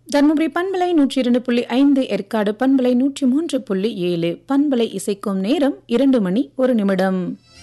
தர்மபுரி பண்பலை 102.5, ஏற்காடு பண்பலை 103.7, பண்பலை இசைக்கும் நேரம் 2 மணி 1 நிமிடம்.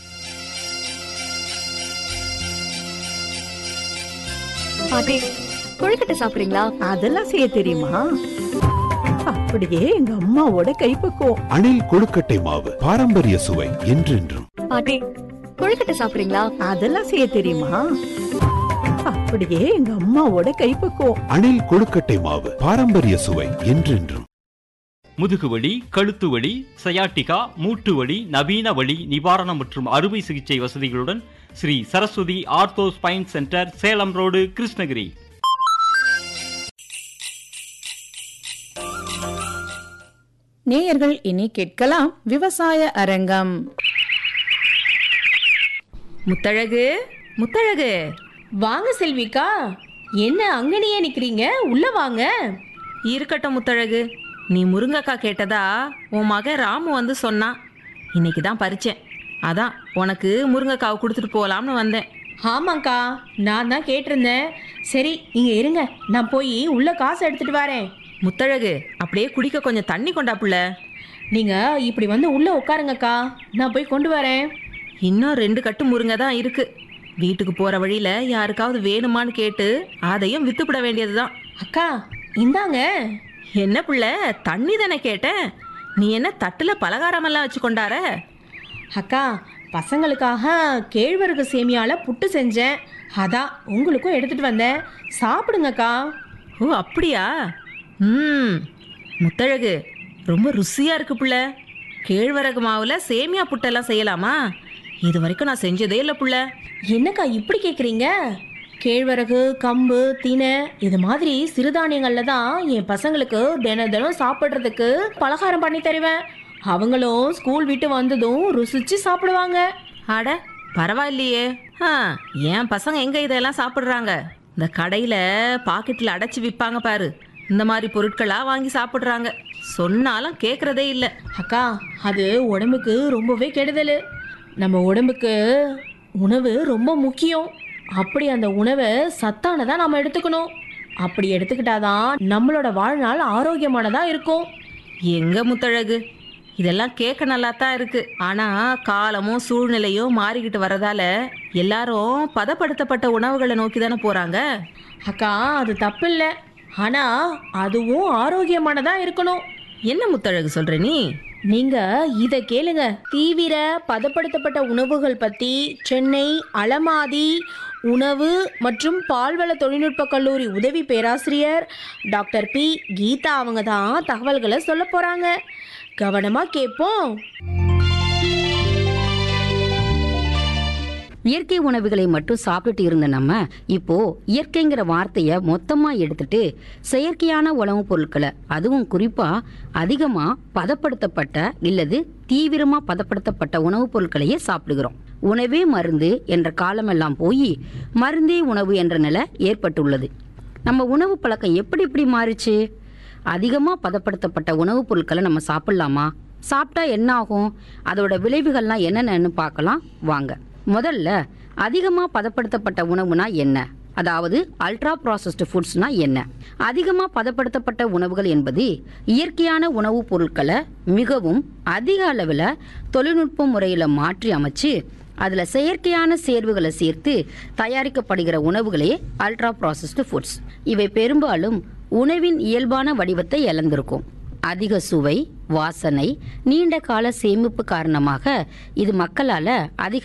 பாட்டி, கொழுக்கட்டை சாப்பிடுறீங்களா? அதெல்லாம் செய்ய தெரியுமா? அப்படியே எங்க அம்மாவோட கைப்பக்குவம். அணில் கொழுக்கட்டை மாவு, பாரம்பரிய சுவை என்றென்றும். பாட்டி, கொழுக்கட்டை சாப்பிடுறீங்களா? அதெல்லாம் செய்ய தெரியுமா? அப்படியே எங்க அம்மாவோட கைப்பக்குவம். அணில் கொழுக்கட்டை மாவு, பாரம்பரிய சுவை என்றென்றும். முதுகுவலி, கழுத்து வலி, சயாட்டிகா, மூட்டு வலி, நவீன வலி நிவாரணம் மற்றும் அறுவை சிகிச்சை வசதிகளுடன் Sri Saraswati ortho spine centre, Salem road, Krishnagiri. நேயர்கள் இனி கேட்கலாம் விவசாய அரங்கம். முத்தழகு, முத்தழகு, வாங்க செல்விக்கா. என்ன அங்கனையே நிக்கிறீங்க? உள்ள வாங்க. இருக்கட்டும் முத்தழகு. நீ முருங்கக்காய் கேட்டதா உன் மகன் ராமு வந்து சொன்னான். இன்னைக்கு தான் பறிச்சேன். அதான் உனக்கு முருங்கைக்காவை கொடுத்துட்டு போகலாம்னு வந்தேன். ஆமாக்கா, நான் தான் கேட்டிருந்தேன். சரி, இங்க இருங்க, நான் போய் உள்ள காசு எடுத்துட்டு வரேன். முத்தழகு, அப்படியே குடிக்க கொஞ்சம் தண்ணி கொண்டாப்புல. நீங்க இப்படி வந்து உள்ள உட்காருங்கக்கா, நான் போய் கொண்டு வரேன். இன்னும் 2 கட்டு முருங்கை தான் இருக்கு. வீட்டுக்கு போற வழியில யாருக்காவது வேணுமான்னு கேட்டு அதையும் வித்துப்பிட வேண்டியதுதான். அக்கா, இந்தாங்க. என்ன புள்ள, தண்ணி தானே கேட்டேன். நீ என்ன தட்டுல பலகாரமெல்லாம் வச்சு கொண்டார? அக்கா, பசங்களுக்காக கேழ்வரகு சேமியால புட்டு செஞ்சேன். அதான் உங்களுக்கும் எடுத்துட்டு வந்தேன். சாப்பிடுங்கக்கா. ஓ அப்படியா? முத்தழகு, ரொம்ப ருசியா இருக்கு புள்ள. கேழ்வரகு மாவுல சேமியா புட்டெல்லாம் செய்யலாமா? இது வரைக்கும் நான் செஞ்சதே இல்லை புள்ள. என்னக்கா இப்படி கேட்குறீங்க? கேழ்வரகு, கம்பு, தினை இது மாதிரி சிறுதானியங்கள்ல தான் என் பசங்களுக்கு தினம் சாப்பிட்றதுக்கு பலகாரம் பண்ணி தருவேன். அவங்களும் ஸ்கூல் விட்டு வந்ததும் ருசிச்சு சாப்பிடுவாங்க. அட பரவாயில்லையே. என் பசங்க எங்க இதெல்லாம் சாப்பிட்றாங்க? இந்த கடையில் பாக்கெட்டில் அடைச்சி விற்பாங்க பாரு, இந்த மாதிரி பொருட்களா வாங்கி சாப்பிட்றாங்க. சொன்னாலும் கேட்குறதே இல்லை. அக்கா, அது உடம்புக்கு ரொம்பவே கெடுதல். நம்ம உடம்புக்கு உணவு ரொம்ப முக்கியம். அப்படி அந்த உணவை சத்தானதாக நம்ம எடுத்துக்கணும். அப்படி எடுத்துக்கிட்டாதான் நம்மளோட வாழ்நாள் ஆரோக்கியமானதாக இருக்கும். எங்க முத்தழகு, இதெல்லாம் கேட்க நல்லா தான் இருக்கு. ஆனால் காலமும் சூழ்நிலையும் மாறிக்கிட்டு வர்றதால எல்லாரும் பதப்படுத்தப்பட்ட உணவுகளை நோக்கி தானே போகிறாங்க. அக்கா, அது தப்பு இல்லை. ஆனால் அதுவும் ஆரோக்கியமானதாக இருக்கணும். என்ன முத்தழகு சொல்கிற நீ? நீங்க இதை கேளுங்க. தீவிர பதப்படுத்தப்பட்ட உணவுகள் பற்றி சென்னை அலமாதி உணவு மற்றும் பால்வள தொழில்நுட்ப கல்லூரி உதவி பேராசிரியர் டாக்டர் பி. கீதா அவங்க தான் தகவல்களை சொல்ல போறாங்க. கவனமா கேட்போம். இயற்கை உணவுகளை மட்டும் சாப்பிட்டுட்டு இருந்த நம்ம இப்போ இயற்கைங்கிற வார்த்தையை மொத்தமா எடுத்துட்டு செயற்கையான உணவுப் பொருட்களை, அதுவும் குறிப்பா அதிகமா பதப்படுத்தப்பட்ட இல்லது தீவிரமா பதப்படுத்தப்பட்ட உணவுப் பொருட்களையே சாப்பிடுகிறோம். உணவே மருந்து என்ற காலமெல்லாம் போய் மருந்தே உணவு என்ற நிலை ஏற்பட்டுள்ளது. நம்ம உணவு பழக்கம் எப்படி மாறிச்சு? அதிகமா பதப்படுத்தப்பட்ட உணவுப் பொருட்களை நம்ம சாப்பிடலாமா? சாப்பிட்டா என்ன ஆகும்? அதோட விளைவுகள்லாம் என்னென்னு பார்க்கலாம் வாங்க. முதல்ல, அதிகமாக பதப்படுத்தப்பட்ட உணவுனா என்ன? அதாவது அல்ட்ரா ப்ராசஸ்டு ஃபுட்ஸ்னா என்ன? அதிகமாக பதப்படுத்தப்பட்ட உணவுகள் என்பது இயற்கையான உணவுப் பொருட்களை மிகவும் அதிக அளவில் தொழில்நுட்ப முறையில் மாற்றி அமைச்சு அதில் செயற்கையான சேர்வுகளை சேர்த்து தயாரிக்கப்படுகிற உணவுகளே அல்ட்ரா ப்ராசஸ்டு ஃபுட்ஸ். இவை பெரும்பாலும் உணவின் இயல்பான வடிவத்தை இழந்திருக்கும். அதிக சுவை, வாசனை, நீண்ட கால சேமிப்பு காரணமாக இது மக்களால் அதிக